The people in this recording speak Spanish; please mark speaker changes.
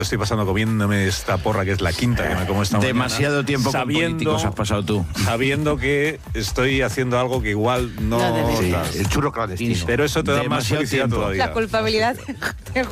Speaker 1: Estoy pasando comiéndome esta porra que es la quinta que me como esta mañana.
Speaker 2: Demasiado tiempo con políticos has pasado tú.
Speaker 1: Sabiendo que estoy haciendo algo que igual no...
Speaker 3: No deberías.
Speaker 1: el churro clandestino. Pero eso te da más
Speaker 2: Demasiado
Speaker 1: felicidad
Speaker 2: tiempo.
Speaker 1: todavía.
Speaker 4: La culpabilidad